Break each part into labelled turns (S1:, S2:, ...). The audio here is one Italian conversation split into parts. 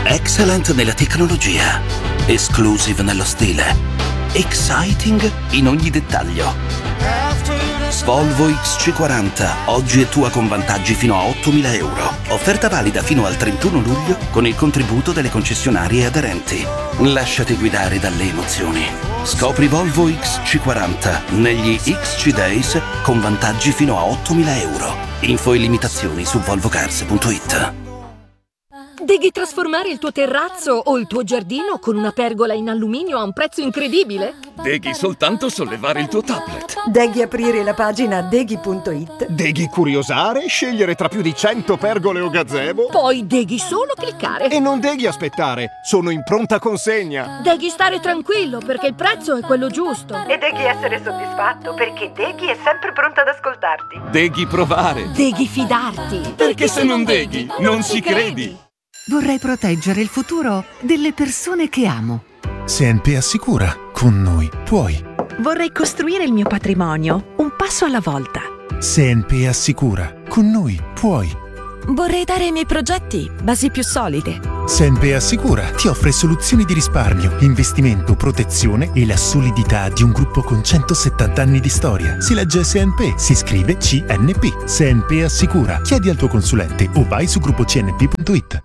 S1: Excellent nella tecnologia, exclusive nello stile, exciting in ogni dettaglio. Volvo XC40, oggi è tua con vantaggi fino a 8.000 euro. Offerta valida fino al 31 luglio con il contributo delle concessionarie aderenti. Lasciati guidare dalle emozioni. Scopri Volvo XC40 negli XC Days con vantaggi fino a 8.000 euro. Info e limitazioni su volvocars.it.
S2: Devi trasformare il tuo terrazzo o il tuo giardino con una pergola in alluminio a un prezzo incredibile?
S3: Devi soltanto sollevare il tuo tablet.
S4: Devi aprire la pagina deghi.it.
S5: Devi curiosare, scegliere tra più di 100 pergole o gazebo.
S2: Poi devi solo cliccare.
S5: E non devi aspettare, sono in pronta consegna.
S2: Devi stare tranquillo perché il prezzo è quello giusto.
S4: E devi essere soddisfatto perché Deghi è sempre pronta ad ascoltarti.
S3: Devi provare.
S2: Devi fidarti.
S3: Perché se non deghi, non ci credi.
S6: Vorrei proteggere il futuro delle persone che amo.
S7: CNP Assicura. Con noi puoi.
S8: Vorrei costruire il mio patrimonio, un passo alla volta.
S7: CNP Assicura. Con noi puoi.
S8: Vorrei dare ai miei progetti basi più solide.
S7: CNP Assicura ti offre soluzioni di risparmio, investimento, protezione e la solidità di un gruppo con 170 anni di storia. Si legge CNP, si scrive CNP. CNP Assicura. Chiedi al tuo consulente o vai su gruppocnp.it.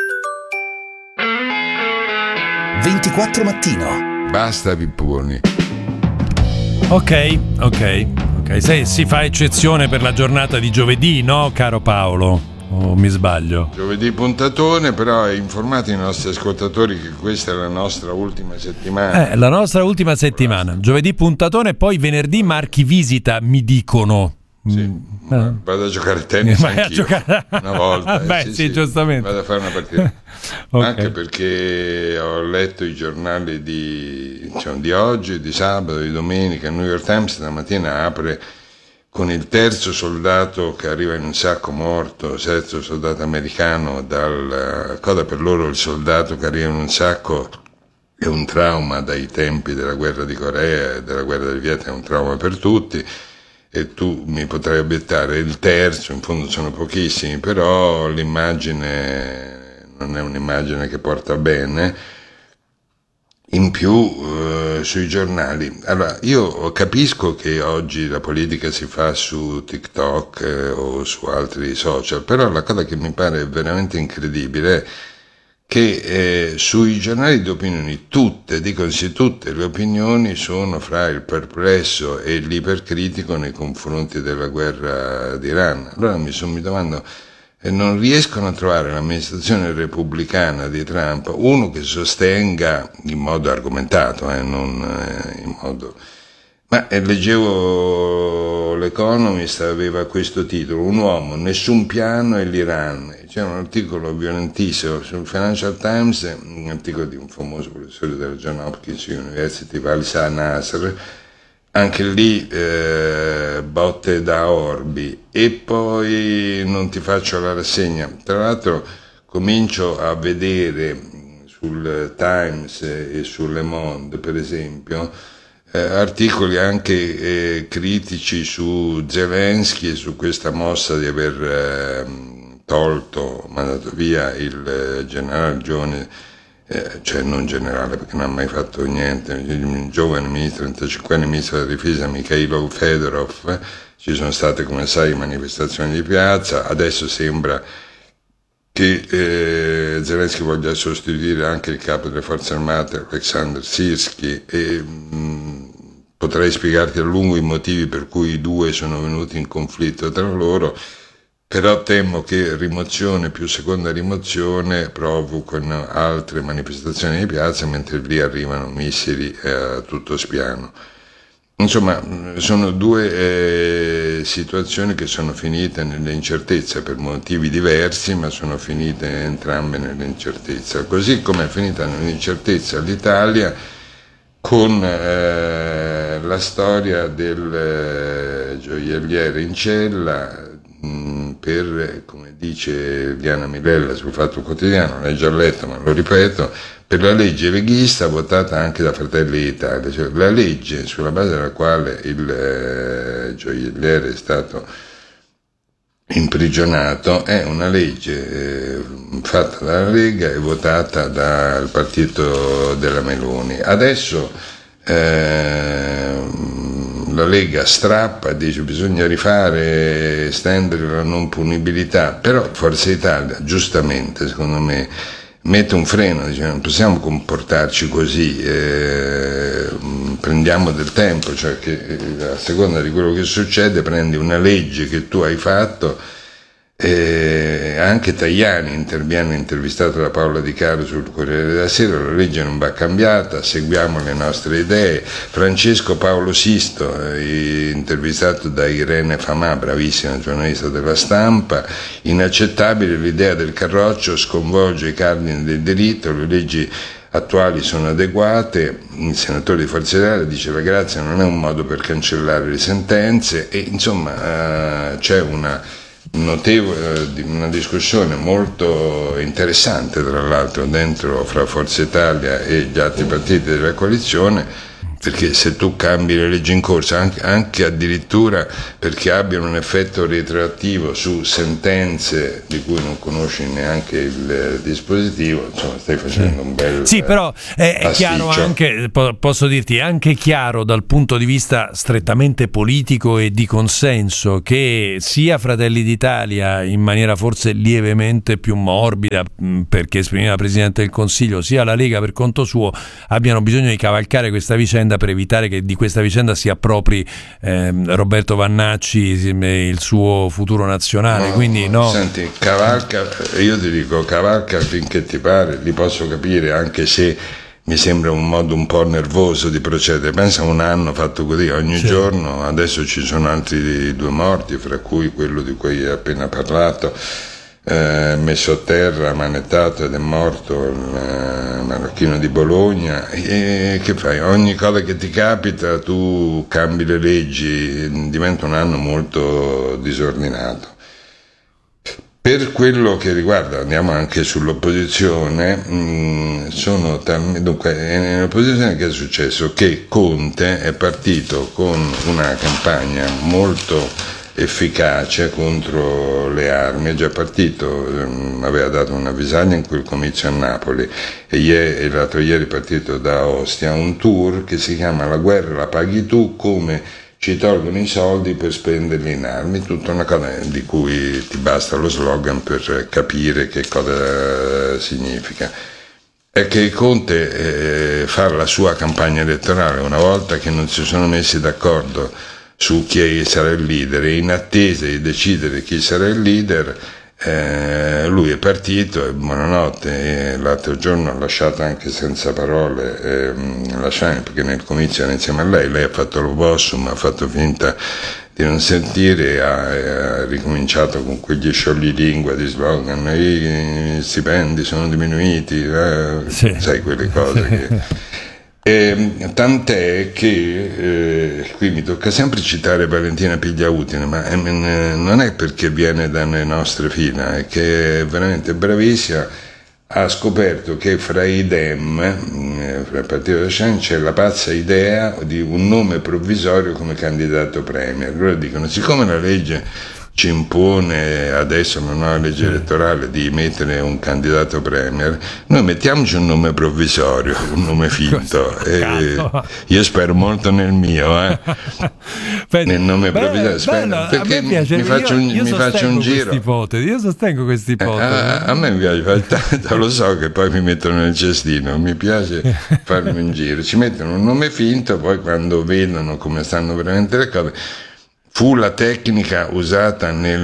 S1: 24 mattino.
S9: Basta pipponi.
S10: Ok. Se si fa eccezione per la giornata di giovedì, no, caro Paolo? O mi sbaglio?
S9: Giovedì puntatone, però informati i nostri ascoltatori che questa è la nostra ultima settimana.
S10: La nostra ultima settimana. Giovedì puntatone, poi venerdì marchi visita, mi dicono.
S9: Sì. Vado a giocare a tennis anch'io. Una volta.
S10: Sì, giustamente.
S9: Vado a fare una partita.
S10: Okay.
S9: Anche perché ho letto i giornali di oggi, di sabato, di domenica. Il New York Times stamattina apre con il terzo soldato che arriva in un sacco morto, terzo soldato americano dal coda. Per loro il soldato che arriva in un sacco è un trauma dai tempi della guerra di Corea e della guerra del Vietnam, è un trauma per tutti. E tu mi potrai obiettare, il terzo, in fondo sono pochissimi, però l'immagine non è un'immagine che porta bene. In più sui giornali, allora io capisco che oggi la politica si fa su TikTok o su altri social, però la cosa che mi pare veramente incredibile è che sui giornali di opinioni tutte le opinioni sono fra il perplesso e l'ipercritico nei confronti della guerra d'Iran. Allora mi domando, non riescono a trovare l'amministrazione repubblicana di Trump uno che sostenga in modo argomentato, non in modo... Ma leggevo l'Economist, aveva questo titolo: un uomo, nessun piano e l'Iran. C'è un articolo violentissimo sul Financial Times, un articolo di un famoso professore della John Hopkins University, Valsa Nasr, anche lì botte da orbi. E poi non ti faccio la rassegna. Tra l'altro comincio a vedere sul Times e sul Le Monde, per esempio, articoli anche critici su Zelensky e su questa mossa di aver mandato via il generale Jones, cioè non generale perché non ha mai fatto niente, il giovane ministro, 35 anni, ministro della difesa Mikhailo Fedorov. Ci sono state, come sai, manifestazioni di piazza. Adesso sembra che Zelensky voglia sostituire anche il capo delle forze armate Alexander Sirski, e potrei spiegarti a lungo i motivi per cui i due sono venuti in conflitto tra loro, però temo che rimozione più seconda rimozione provochino altre manifestazioni di piazza, mentre lì arrivano missili a tutto spiano. Insomma, sono due situazioni che sono finite nell'incertezza per motivi diversi, ma sono finite entrambe nell'incertezza. Così come è finita nell'incertezza l'Italia con la storia del gioielliere in cella per, come dice Diana Milella sul Fatto Quotidiano, l'hai già letto ma lo ripeto, per la legge leghista votata anche da Fratelli d'Italia, cioè la legge sulla base della quale il gioielliere è stato imprigionato è una legge fatta dalla Lega e votata dal partito della Meloni. Adesso la Lega strappa e dice bisogna rifare, estendere la non punibilità, però Forza Italia giustamente secondo me mette un freno, dice non possiamo comportarci così, prendiamo del tempo, cioè che a seconda di quello che succede prendi una legge che tu hai fatto. Anche Tajani interviene, intervistato da Paola Di Caro sul Corriere della Sera, la legge non va cambiata, seguiamo le nostre idee. Francesco Paolo Sisto, intervistato da Irene Famà, bravissima giornalista della Stampa, inaccettabile l'idea del carroccio, sconvolge i cardini del diritto, le leggi attuali sono adeguate. Il senatore di Forza Italia dice la grazia non è un modo per cancellare le sentenze, e insomma c'è una discussione molto interessante tra l'altro dentro fra Forza Italia e gli altri partiti della coalizione, perché se tu cambi le leggi in corso, anche addirittura perché abbiano un effetto retroattivo su sentenze di cui non conosci neanche il dispositivo, insomma stai facendo un bel
S10: sì, però è chiaro anche, posso dirti, è anche chiaro dal punto di vista strettamente politico e di consenso che sia Fratelli d'Italia in maniera forse lievemente più morbida, perché esprimeva Presidente del Consiglio, sia la Lega per conto suo abbiano bisogno di cavalcare questa vicenda per evitare che di questa vicenda si appropri Roberto Vannacci, il suo futuro nazionale. Quindi no.
S9: Senti, cavalca, io ti dico cavalca finché ti pare, li posso capire, anche se mi sembra un modo un po' nervoso di procedere. Pensa, un anno fatto così ogni giorno, adesso ci sono altri 2 morti, fra cui quello di cui hai appena parlato, messo a terra, manettato, ed è morto il marocchino di Bologna. E che fai? Ogni cosa che ti capita tu cambi le leggi, diventa un anno molto disordinato. Per quello che riguarda, andiamo anche sull'opposizione, dunque nell'opposizione che è successo? Che Conte è partito con una campagna molto efficace contro le armi, è già partito, aveva dato una visaglia in quel comizio a Napoli e l'altro ieri è partito da Ostia un tour che si chiama La guerra la paghi tu, come ci tolgono i soldi per spenderli in armi, tutta una cosa di cui ti basta lo slogan per capire che cosa significa. È che Conte fa la sua campagna elettorale una volta che non si sono messi d'accordo su chi sarà il leader, e in attesa di decidere chi sarà il leader lui è partito e buonanotte, e l'altro giorno ha lasciato anche senza parole perché nel comizio era insieme a lei ha fatto l'opossum, ha fatto finta di non sentire, ha ricominciato con quegli scioglilingua di slogan, i stipendi sono diminuiti, sai quelle cose che... tant'è che qui mi tocca sempre citare Valentina Pigliautine, ma non è perché viene dalle nostre fila, è che è veramente bravissima. Ha scoperto che fra i Dem, fra il partito della Scena, c'è la pazza idea di un nome provvisorio come candidato premier. Allora dicono, siccome la legge ci impone adesso una nuova legge elettorale di mettere un candidato premier, noi mettiamoci un nome provvisorio, un nome finto. Io spero molto nel mio, nel nome provvisorio, perché mi faccio un giro.
S10: Io sostengo questa ipotesi.
S9: A me mi piace fare tanto, lo so che poi mi mettono nel cestino, mi piace farmi un giro, ci mettono un nome finto, poi quando vedono come stanno veramente le cose. Fu la tecnica usata nel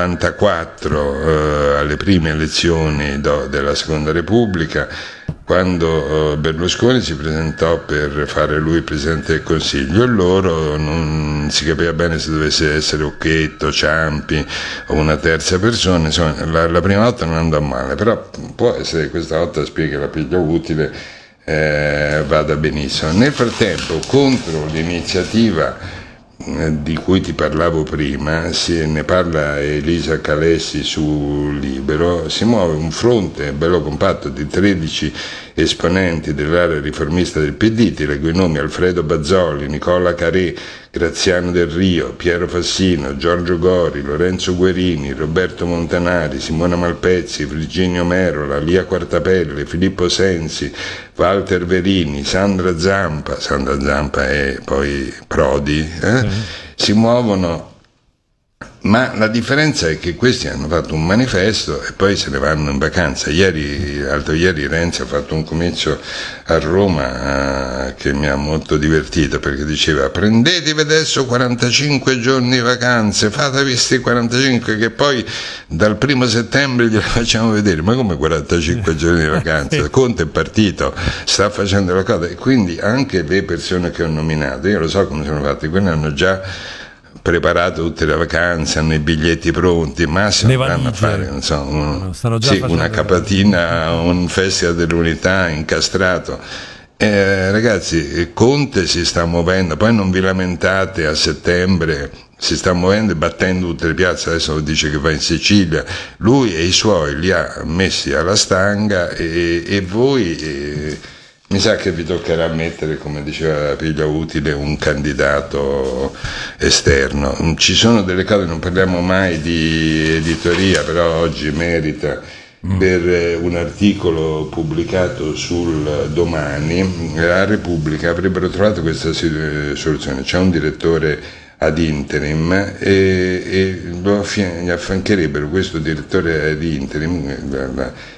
S9: 94 alle prime elezioni della Seconda Repubblica, quando Berlusconi si presentò per fare lui Presidente del Consiglio, e loro non si capiva bene se dovesse essere Occhetto, Ciampi o una terza persona. Insomma, la prima volta non andò male, però può essere che questa volta, spiega la piglia utile, vada benissimo. Nel frattempo, contro l'iniziativa di cui ti parlavo prima, ne parla Elisa Calessi su Libero, si muove un fronte bello compatto di 13 esponenti dell'area riformista del PD, ti leggo i nomi: Alfredo Bazzoli, Nicola Carè, Graziano Del Rio, Piero Fassino, Giorgio Gori, Lorenzo Guerini, Roberto Montanari, Simona Malpezzi, Virginio Merola, Lia Quartapelle, Filippo Sensi, Walter Verini, Sandra Zampa e poi Prodi, si muovono. Ma la differenza è che questi hanno fatto un manifesto e poi se ne vanno in vacanza. L'altro ieri Renzi ha fatto un comizio a Roma che mi ha molto divertito, perché diceva: prendetevi adesso 45 giorni di vacanze, fatevi questi 45 che poi dal 1 settembre gliela facciamo vedere. Ma come 45 giorni di vacanza? Conte è partito, sta facendo la cosa, e quindi anche le persone che ho nominato, io lo so come sono fatti, quelli hanno già preparato tutte le vacanze, hanno i biglietti pronti, massimo vanno a fare una capatina, un festival dell'unità incastrato. Ragazzi, Conte si sta muovendo, poi non vi lamentate, a settembre si sta muovendo e battendo tutte le piazze, adesso dice che va in Sicilia, lui e i suoi li ha messi alla stanga e voi... mi sa che vi toccherà mettere, come diceva Piglia Utile, un candidato esterno. Ci sono delle cose, non parliamo mai di editoria, però oggi merita, per un articolo pubblicato sul Domani, la Repubblica avrebbero trovato questa soluzione. C'è un direttore ad interim e gli affiancherebbero questo direttore ad interim